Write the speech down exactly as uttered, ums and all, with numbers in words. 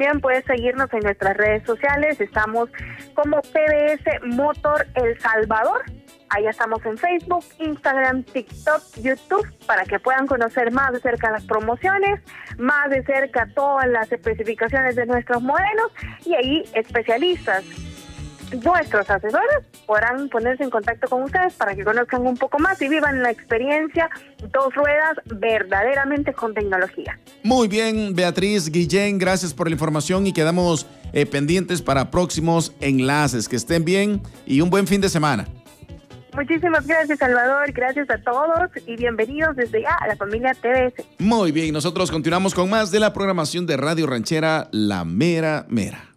también puedes seguirnos en nuestras redes sociales. Estamos como P B S Motor El Salvador. Ahí estamos en Facebook, Instagram, TikTok, YouTube, para que puedan conocer más de cerca las promociones, más de cerca todas las especificaciones de nuestros modelos, y ahí especialistas, nuestros asesores, podrán ponerse en contacto con ustedes para que conozcan un poco más y vivan la experiencia dos ruedas verdaderamente con tecnología. Muy bien, Beatriz Guillén, gracias por la información y quedamos eh, pendientes para próximos enlaces. Que estén bien y un buen fin de semana. Muchísimas gracias, Salvador, gracias a todos y bienvenidos desde ya a la familia T V S. Muy bien, nosotros continuamos con más de la programación de Radio Ranchera La Mera Mera.